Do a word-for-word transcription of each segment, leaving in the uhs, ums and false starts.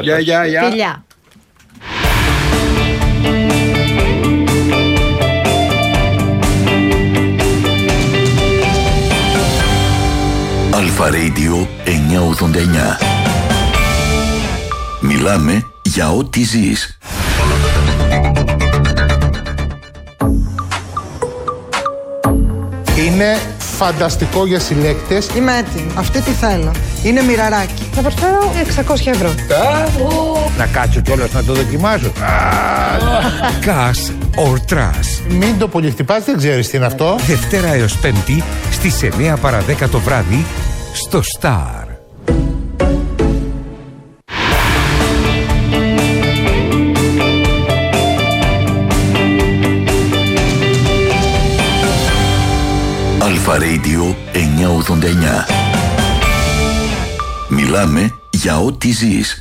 Γεια, γεια, γεια. Φιλιά. Αλφα Radio εννιακόσια ογδόντα εννιά. Μιλάμε για ό,τι ζεις. Είναι φανταστικό για συλλέκτες. Είμαι έτοιμη. Αυτή τι θέλω. Είναι μοιραράκι. Θα προσφέρω εξακόσια ευρώ. Να κάτσω κιόλας να το δοκιμάσω. Cash or Trash. Μην το πολύ χτυπάς, δεν ξέρεις τι είναι αυτό. Δευτέρα έως Πέμπτη στις εννιά παρά δέκα το βράδυ στο Star. Αλφα Radio εννιακόσια ογδόντα εννιά. Μιλάμε για ό,τι ζεις.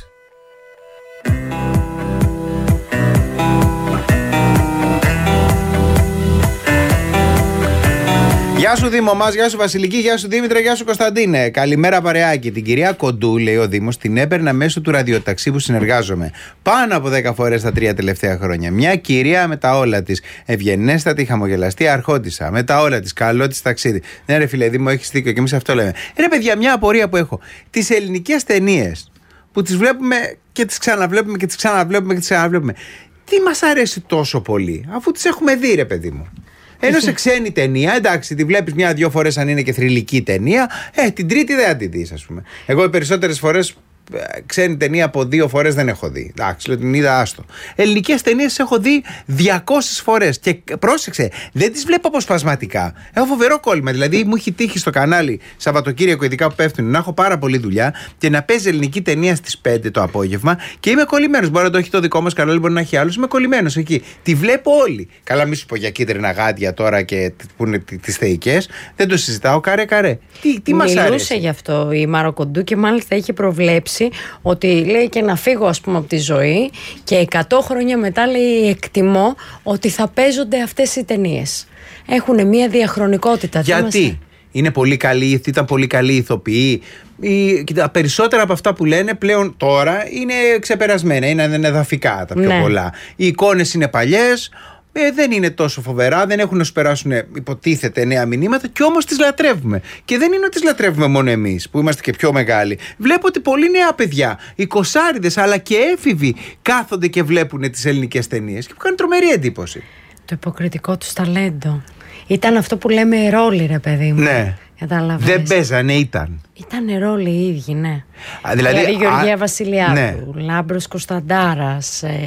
Γεια σου Δήμο μας, γεια σου Βασιλική, γεια σου Δήμητρα, γεια σου Κωνσταντίνε. Καλημέρα παρεάκι. Την κυρία Κοντού, λέει ο Δήμος, την έπαιρνα μέσω του ραδιοταξί που συνεργάζομαι πάνω από δέκα φορές τα τρία τελευταία χρόνια. Μια κυρία με τα όλα της. Ευγενέστατη, χαμογελαστή, αρχόντισσα. Με τα όλα της. Καλό της ταξίδι. Ναι, ρε φίλε Δήμο, έχεις δίκιο και εμείς αυτό λέμε. Ρε παιδιά, μια απορία που έχω. Τις ελληνικές ταινίες που τις βλέπουμε και τις ξαναβλέπουμε και τις ξαναβλέπουμε και τις ξαναβλέπουμε. Τι μας αρέσει τόσο πολύ, αφού τις έχουμε δει, ρε παιδί μου. Ενώ σε ξένη ταινία, εντάξει, τη βλέπεις μια-δυο φορές αν είναι και θρυλική ταινία, ε, την τρίτη δεν τη δεις, ας πούμε. Εγώ οι περισσότερες φορές ξένη ταινία από δύο φορές δεν έχω δει. Εντάξει, λέω την είδα, άστο. Ελληνικές ταινίες έχω δει διακόσιες φορές. Και πρόσεξε, δεν τις βλέπω αποσπασματικά. Έχω φοβερό κόλλημα. Δηλαδή, μου έχει τύχει στο κανάλι Σαββατοκύριακο, ειδικά που πέφτουν, να έχω πάρα πολλή δουλειά και να παίζει ελληνική ταινία στις πέντε το απόγευμα και είμαι κολλημένος. Μπορεί να το έχει το δικό μας κανάλι, μπορεί να έχει άλλους. Είμαι κολλημένος εκεί. Τη βλέπω όλη. Καλά, μη σου πω για κίτρινα γάντια τώρα και που είναι τις θεϊκές. Δεν το συζητάω. Καρέ-καρέ. Τι, τι μας αρέσει. Μιλούσε γι' αυτό η Μάρο Κοντού και μάλιστα είχε προβλέψει ότι λέει και να φύγω, ας πούμε, από τη ζωή και εκατό χρόνια μετά, λέει, εκτιμώ ότι θα παίζονται αυτές οι ταινίες. Έχουν μια διαχρονικότητα. Γιατί είμαστε... είναι πολύ καλή, ήταν πολύ καλή ηθοποιοί. Οι, τα περισσότερα από αυτά που λένε πλέον τώρα είναι ξεπερασμένα, είναι εδαφικά τα πιο ναι. πολλά. Οι εικόνες είναι παλιές. Ε, δεν είναι τόσο φοβερά, δεν έχουν να σου περάσουν υποτίθεται νέα μηνύματα και όμως τις λατρεύουμε. Και δεν είναι ότι τις λατρεύουμε μόνο εμείς που είμαστε και πιο μεγάλοι. Βλέπω ότι πολλοί νέα παιδιά, εικοσάριδες αλλά και έφηβοι κάθονται και βλέπουν τις ελληνικές ταινίες και που κάνει τρομερή εντύπωση. Το υποκριτικό τους ταλέντο. Ήταν αυτό που λέμε ρόλοι, ρε παιδί μου. Ναι. Καταλαβαίνεις. Δεν παίζανε, ήταν. Ήταν ρόλοι οι ίδιοι, ναι. Α, δηλαδή, δηλαδή Γεωργία α, Βασιλιάδου, ναι. Λάμπρος Κωνσταντάρας, ε,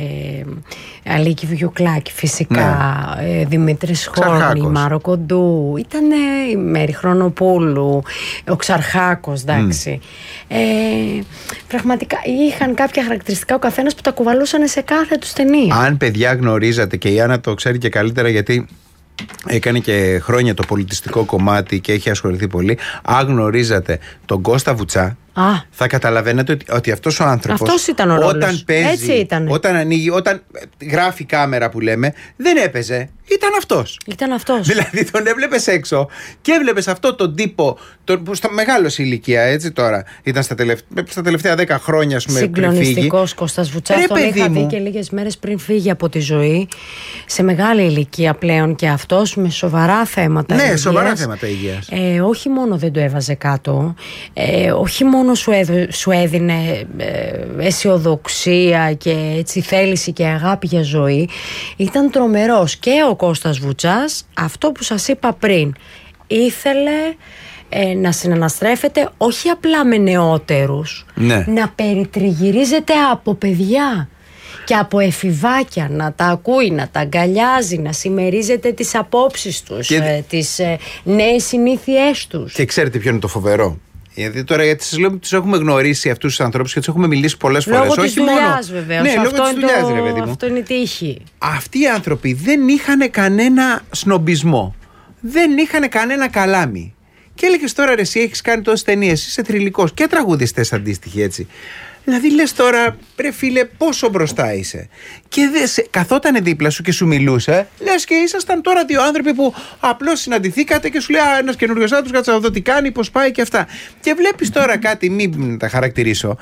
Αλίκη Βιουκλάκη φυσικά, ναι. ε, Δημήτρης Χόρνη, Μάρο Κοντού, ήταν η Μέρη Χρονοπούλου, ο Ξαρχάκος, εντάξει. Mm. Ε, πραγματικά είχαν κάποια χαρακτηριστικά ο καθένας που τα κουβαλούσαν σε κάθε τους ταινία. Αν παιδιά γνωρίζατε, και η Άννα το ξέρει και καλύτερα γιατί έκανε και χρόνια το πολιτιστικό κομμάτι και έχει ασχοληθεί πολύ. Αν γνωρίζατε τον Κώστα Βουτσά, Α. θα καταλαβαίνετε ότι, ότι αυτός ο άνθρωπος αυτός ήταν ο ρόλος. Όταν παίζει, έτσι ήταν. Όταν ανοίγει, όταν γράφει κάμερα που λέμε, δεν έπαιζε. Ήταν αυτός. Ήταν αυτός. Δηλαδή τον έβλεπες έξω και έβλεπες αυτό τον τύπο τον, που στο μεγάλο σε ηλικία, έτσι τώρα. Ήταν στα, τελευ, στα τελευταία δέκα χρόνια, ας πούμε. Συγκλονιστικός Κώστας Βουτσάς. Τον είχα δει και λίγες μέρες πριν φύγει από τη ζωή. Σε μεγάλη ηλικία πλέον και αυτός με σοβαρά θέματα. Ναι, υγείας. σοβαρά θέματα υγείας. Ε, όχι μόνο δεν το έβαζε κάτω, ε, όχι μόνο σου, έδω, σου έδινε ε, αισιοδοξία και έτσι θέληση και αγάπη για ζωή. Ήταν τρομερός και ο Κώστας Βουτσάς, αυτό που σας είπα πριν, ήθελε ε, να συναναστρέφεται όχι απλά με νεότερους, ναι. να περιτριγυρίζεται από παιδιά και από εφηβάκια, να τα ακούει, να τα αγκαλιάζει, να συμμερίζεται τις απόψεις τους, και... ε, τις ε, νέες συνήθειές τους. Και ξέρετε ποιο είναι το φοβερό? Γιατί τώρα, γιατί σας λέω ότι τους έχουμε γνωρίσει αυτούς τους ανθρώπους και τους έχουμε μιλήσει πολλές φορές. Λόγω της δουλειάς, μόνο... βεβαίως. Ναι, αυτό λόγω της δουλειάς, το... ρε παιδί μου. Αυτό είναι η τύχη. Αυτοί οι άνθρωποι δεν είχαν κανένα σνομπισμό. Δεν είχαν κανένα καλάμι. Και έλεγες τώρα, ρε, εσύ έχεις κάνει τόσες ταινίες, είσαι θρυλικός και τραγουδιστές αντίστοιχοι, έτσι. Δηλαδή λες τώρα, ρε φίλε, πόσο μπροστά είσαι. Και δε, σε, καθότανε δίπλα σου και σου μιλούσε, λες και ήσασταν τώρα δύο άνθρωποι που απλώς συναντηθήκατε και σου λέει ένας καινούριος άνθρωπος, κάτσε να δω τι κάνει, πώς πάει και αυτά. Και βλέπεις τώρα κάτι, μην τα χαρακτηρίσω,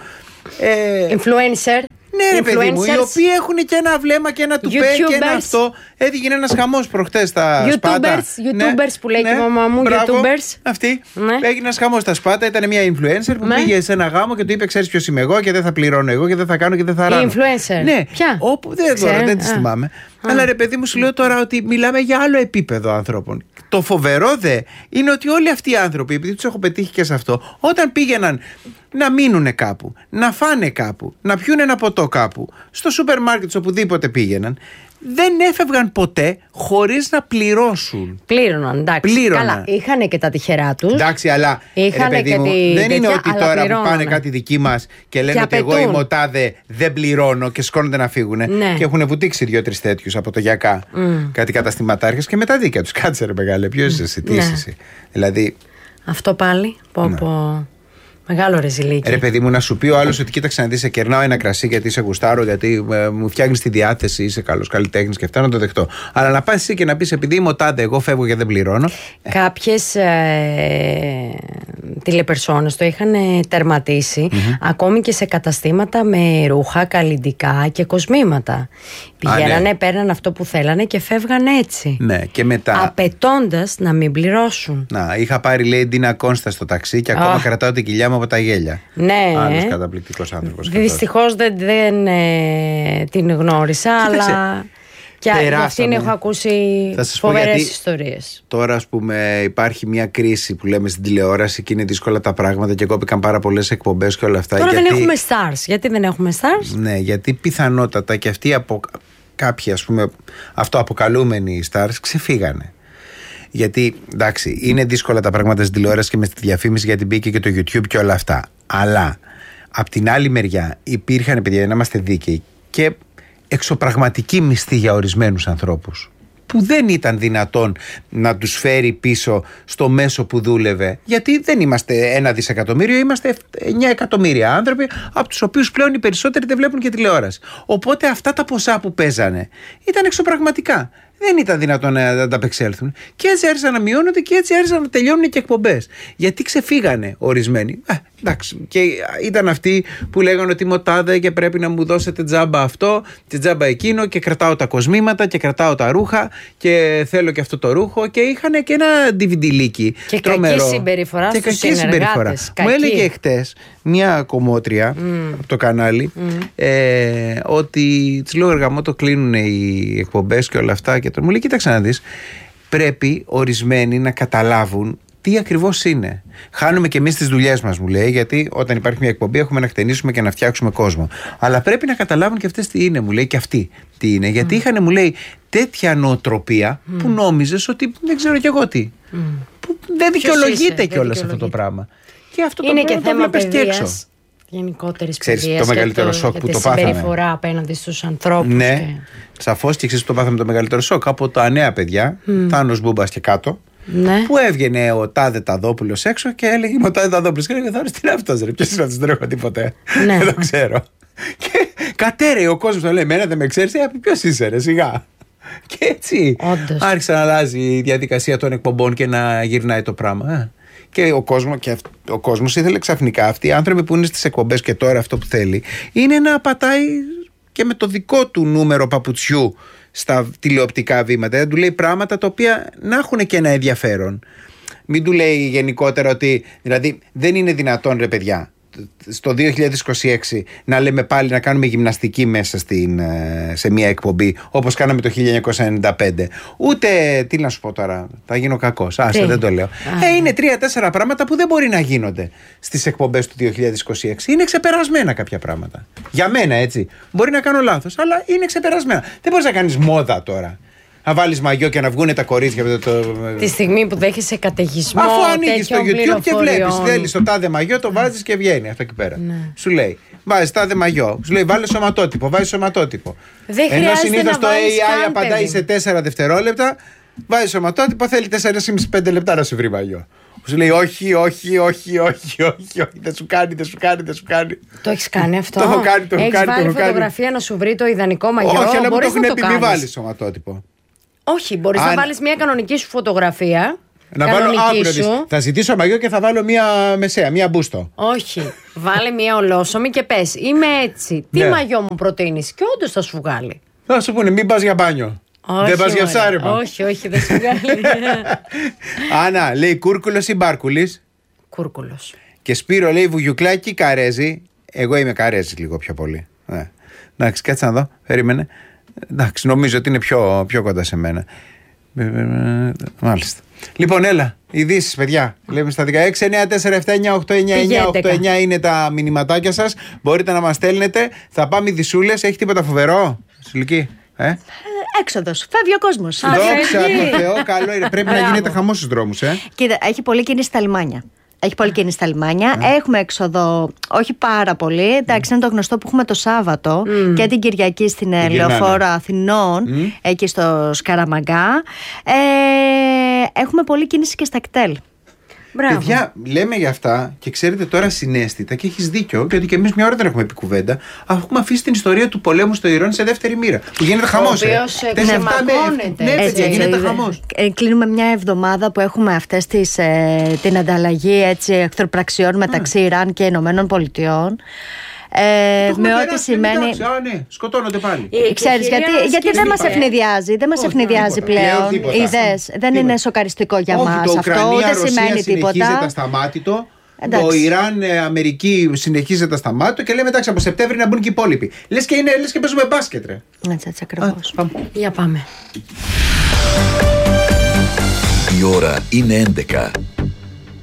Ε, Influencer. Ναι, ρε παιδί μου, οι οποίοι έχουν και ένα βλέμμα και ένα τουπέ και ένα αυτό. Έγινε ένας χαμός προχτές στα YouTubers, Σπάτα. YouTubers Ναι, που λέει ναι, και η μαμά μου, μπράβο, YouTubers. Αυτή. Ναι. Έγινε ένας χαμός στα Σπάτα. Ήταν μια influencer που Ναι. πήγε σε ένα γάμο και του είπε: ξέρεις ποιος είμαι εγώ και δεν θα πληρώνω εγώ και δεν θα κάνω και δεν θα ράνω. Η influencer. Ναι, ποια? Όπου, δεν, τώρα, δεν τις θυμάμαι. Α. Αλλά ρε παιδί μου, σου λέω τώρα ότι μιλάμε για άλλο επίπεδο ανθρώπων. Το φοβερό δε είναι ότι όλοι αυτοί οι άνθρωποι, επειδή τους έχω πετύχει και σε αυτό, όταν πήγαιναν να μείνουν κάπου, να φάνε κάπου, να πιούν ένα ποτό κάπου, στο σούπερ μάρκετ οπουδήποτε πήγαιναν, δεν έφευγαν ποτέ χωρίς να πληρώσουν. Πλήρωναν, εντάξει. Πλήρωναν. Καλά, είχαν και τα τυχερά τους. Εντάξει, αλλά Είχανε ρε παιδί και μου, τη δεν είναι τέτοια, ότι αλλά τώρα που πληρώνανε. πάνε κάτι δικοί μας και λένε Και ότι εγώ απαιτούν. είμαι ο τάδε, δεν πληρώνω και σκόνονται να φύγουν. Ναι. Και έχουν βουτήξει δύο-τρεις τέτοιους από το γιακά. Mm. Κάτι καταστηματάρχες και με τα δίκαια τους. Κάτσε ρε μεγάλε, ποιος είσαι εσύ, τι είσαι Ναι. εσύ. Δηλαδή. Αυτό πάλι. Πω, Ναι. πω. Μεγάλο ρεζιλίκι. Ρε παιδί μου, να σου πει ο άλλος ότι κοίταξε να δεις, σε κερνάω ένα κρασί γιατί σε γουστάρω, γιατί ε, μου φτιάχνεις τη διάθεση, είσαι καλός καλλιτέχνης και αυτά, να το δεχτώ. Αλλά να πας εσύ και να πεις επειδή είμαι ο τάδε, εγώ φεύγω και δεν πληρώνω. Κάποιες ε, τηλεπερσόνες το είχαν τερματίσει mm-hmm. ακόμη και σε καταστήματα με ρούχα, καλλυντικά και κοσμήματα. Πηγαίνανε, ναι. παίρναν αυτό που θέλανε και φεύγαν έτσι. Ναι, και μετά. Απαιτώντας να μην πληρώσουν. Να, είχα πάρει λέει Ντίνα Κόνστα στο ταξί και ακόμα oh. κρατάω την κοιλιά μου από τα γέλια. Ναι. Άλλος καταπληκτικός άνθρωπος. Δυστυχώς δεν, δεν ε, την γνώρισα, Κοίταξε, αλλά και για αυτήν έχω ακούσει φοβερές ιστορίες. Τώρα, ας πούμε, υπάρχει μια κρίση που λέμε στην τηλεόραση και είναι δύσκολα τα πράγματα και κόπηκαν πάρα πολλές εκπομπές και όλα αυτά. Τώρα γιατί... δεν έχουμε stars. Γιατί δεν έχουμε stars? Ναι, γιατί πιθανότατα και αυτοί από κάποιοι, ας πούμε, αυτοαποκαλούμενοι stars ξεφύγανε. Γιατί εντάξει, είναι δύσκολα τα πράγματα στην τηλεόραση και με τη διαφήμιση, γιατί μπήκε και το YouTube και όλα αυτά. Αλλά απ' την άλλη μεριά υπήρχαν, παιδιά, να είμαστε δίκαιοι, και εξωπραγματική μισθή για ορισμένους ανθρώπους που δεν ήταν δυνατόν να τους φέρει πίσω στο μέσο που δούλευε, γιατί δεν είμαστε ένα δισεκατομμύριο, είμαστε εννιά εκατομμύρια άνθρωποι, από τους οποίους πλέον οι περισσότεροι δεν βλέπουν και τηλεόραση. Οπότε αυτά τα ποσά που παίζανε ήταν εξωπραγματικά. Δεν ήταν δυνατόν να τα απεξέλθουν. Και έτσι άρχισαν να μειώνονται και έτσι άρχισαν να τελειώνουν και εκπομπές. Γιατί ξεφύγανε ορισμένοι. Ε, εντάξει. Και ήταν αυτοί που λέγανε ότι είμαι ο τάδε και πρέπει να μου δώσετε τζάμπα αυτό και τζάμπα εκείνο και κρατάω τα κοσμήματα και κρατάω τα ρούχα και θέλω και αυτό το ρούχο. Και είχαν και ένα ντι βι ντι λίκι και τρομερό. κακή συμπεριφορά στους συνεργάτες. Μου έλεγε χτες μια κομμότρια mm. από το κανάλι mm. ε, ότι της λέω εργαμό το κλείνουν οι εκπομπές και όλα αυτά. Και μου λέει, κοίταξε να δεις, πρέπει ορισμένοι να καταλάβουν τι ακριβώς είναι. Χάνουμε και εμείς τις δουλειές μας, μου λέει, γιατί όταν υπάρχει μια εκπομπή έχουμε να χτενίσουμε και να φτιάξουμε κόσμο. Αλλά πρέπει να καταλάβουν και αυτές τι είναι, μου λέει, και αυτοί τι είναι. Γιατί mm. είχαν, μου λέει, τέτοια νοοτροπία mm. που νόμιζες ότι δεν ξέρω κι εγώ τι. Mm. Που δεν δικαιολογείται κιόλας αυτό το πράγμα. Και αυτό είναι το και πράγμα θέμα το βλέπεις και έξω. Γενικότερης ξέρεις, παιδείας, το μεγαλύτερο σοκ το, που το πάθαμε. πάθαμε. Συμπεριφορά απέναντι στους ανθρώπους. Ναι, και... σαφώς, και ξέρεις που το πάθαμε το μεγαλύτερο σοκ. Από τα νέα παιδιά, mm. Θάνος Μπούμπας και κάτω, ναι. που έβγαινε ο τάδε Ταδόπουλος έξω και έλεγε ο τάδε Ταδόπουλος. Και έλεγε, Θάνος, τι είναι αυτός, ρε, ποιος είναι αυτός, δεν έχω τίποτε. Ναι. Δεν το ξέρω. Και κατέρεε ο κόσμος, το λέει, εμένα δεν με ξέρεις, ε, ποιος είσαι, ρε, σιγά. Και έτσι Όντως. άρχισε να αλλάζει η διαδικασία των εκπομπών και να γυρνάει το πράγμα. Ε. Και ο κόσμος, και ο κόσμος ήθελε ξαφνικά, αυτοί οι άνθρωποι που είναι στις εκπομπές και τώρα αυτό που θέλει είναι να πατάει και με το δικό του νούμερο παπουτσιού στα τηλεοπτικά βήματα. Δεν του λέει πράγματα τα οποία να έχουν και ένα ενδιαφέρον. Μην του λέει γενικότερα ότι, δηλαδή, δεν είναι δυνατόν, ρε παιδιά, στο δύο χιλιάδες είκοσι έξι να λέμε πάλι να κάνουμε γυμναστική μέσα στην, σε μια εκπομπή όπως κάναμε το χίλια εννιακόσια ενενήντα πέντε. Ούτε, τι να σου πω τώρα, θα γίνω κακός, άσε, δεν το λέω. Ε, είναι τρία-τέσσερα πράγματα που δεν μπορεί να γίνονται στις εκπομπές του δύο χιλιάδες είκοσι έξι. Είναι ξεπερασμένα κάποια πράγματα. Για μένα, έτσι. Μπορεί να κάνω λάθος, αλλά είναι ξεπερασμένα. Δεν μπορείς να κάνεις μόδα τώρα. Να βάλεις μαγιό και να βγούνε τα κορίτσια. Το, το... Τη στιγμή που δέχεσαι καταιγισμό. Αφού ανοίγεις το YouTube και βλέπεις, θέλεις το τάδε μαγιό, το βάζεις και βγαίνει αυτό εκεί πέρα. Ναι. Σου λέει, βάζεις τάδε μαγιό. Σου λέει, βάλε σωματότυπο, βάζεις σωματότυπο. Δεν Ενώ συνήθως το έι έι άι απαντάει σε τέσσερα δευτερόλεπτα, βάζεις σωματότυπο, θέλει τέσσερα και μισό με πέντε λεπτά να σου βρει μαγιό. Σου λέει όχι, όχι, όχι, όχι, όχι, όχι, δεν σου κάνει, δεν σου κάνει, δεν σου κάνει. Το έχεις κάνει αυτό? Το έχω κάνει, το έχω έχεις κάνει. βάλει το φωτογραφία κάνει. Να σου βρει το ιδανικό μαγιό? Όχι, αλλά μου το έχουν να πει, μη βάλεις σωματότυπο. Όχι, μπορείς Αν... να βάλεις μια κανονική σου φωτογραφία Να βάλω Κανονική άκουρα της. σου. Θα ζητήσω μαγιό και θα βάλω μία μεσαία, μία μπούστο. Όχι. Βάλε μια ολόσωμη και πες είμαι έτσι. Τι Ναι. μαγιό μου προτείνεις? Και όντως θα σου βγάλει. Θα σου πούνε, μην πας για μπάνιο. Όχι, Δεν πας για ωραία. ψάρεμα. Όχι, όχι, δεν σου βγάλει. Άννα, λέει Κούρκουλος ή Μπάρκουλης. Κούρκουλος. Και Σπύρο λέει Βουγιουκλάκι ή Καρέζη. Εγώ είμαι Καρέζη λίγο πιο πολύ. Ναι. Εντάξει, κάτσε να δω. Περίμενε. Εντάξει, νομίζω ότι είναι πιο, πιο κοντά σε μένα. Μάλιστα. Λοιπόν, έλα. Ειδήσεις, παιδιά. Λέμε στα δεκαέξι εννιά τέσσερα επτά εννιά οκτώ εννιά εννιά οκτώ εννιά είναι τα μηνυματάκια σας. Μπορείτε να μας στέλνετε. Θα πάμε ειδισούλες. Έχει τίποτα φοβερό, Σιλική? Ε? Έξοδος. Φεύγει ο κόσμος. Δόξα τω Θεώ, καλό είναι. Πρέπει να γίνεται χαμός στους δρόμους, ε. Κοίτα, έχει πολύ κίνηση στα λιμάνια. Έχει πολύ κίνηση στα λιμάνια. Έχουμε έξοδο, όχι πάρα πολύ. Εντάξει, είναι το γνωστό που έχουμε το Σάββατο και την Κυριακή στην ε, γυρνάνε. Λεωφόρο Αθηνών, εκεί στο Σκαραμαγκά. Ε, έχουμε πολύ κίνηση και στα κτέλ. Μπράβο. Παιδιά, λέμε για αυτά και ξέρετε τώρα συναίσθητα και έχεις δίκιο, γιατί και εμείς μια ώρα δεν έχουμε πει κουβέντα. Έχουμε αφήσει την ιστορία του πολέμου στο Ιράν σε δεύτερη μοίρα. Που γίνεται χαμός. Ο οποίος, ε, Τέσσερα, ξεμακώνεται. εφτά, ναι, Έτσι, παιδιά, έτσι, γίνεται ε, χαμός. ε, Κλείνουμε μια εβδομάδα που έχουμε αυτές τις, ε, την ανταλλαγή έτσι, εχθροπραξιών μεταξύ Ιράν και Ηνωμένων Πολιτειών. Ε, Το έχουμε με ό,τι περάσει, σημαίνει. εντάξει, α, ναι, σκοτώνονται πάλι. Η Ξέρεις, γιατί, εκεχηρία γιατί δεν μας σκέφτηκε. ευνηδιάζει, δεν μας Όχι, ευνηδιάζει τίποτα. Πλέον πλέον. τίποτα. Ιδέες, δεν Τίποτα. είναι σοκαριστικό για Όχι, μας το αυτό, Ουκρανία, ούτε Ρωσία σημαίνει συνεχίζεται τίποτα. ασταμάτητο. Εντάξει. Το Ιράν, ε, Αμερική συνεχίζεται ασταμάτητο και λέμε εντάξει από Σεπτέμβρη να μπουν και οι υπόλοιποι. Λες και, είναι, λες και παίζουμε μπάσκετ, ρε. Έτσι, έτσι ακριβώς. Α, πάμε. Για πάμε. Η ώρα είναι έντεκα.